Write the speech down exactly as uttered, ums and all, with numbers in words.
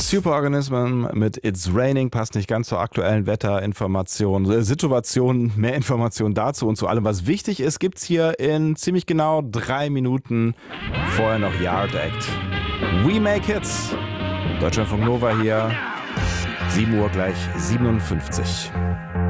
Superorganism mit It's Raining passt nicht ganz zur aktuellen Wetterinformation, äh, Situation. Mehr Informationen dazu und zu allem, was wichtig ist, gibt's hier in ziemlich genau drei Minuten. Vorher noch Yard Act. We Make Hits. Deutschlandfunk Nova hier. sieben Uhr gleich siebenundfünfzig.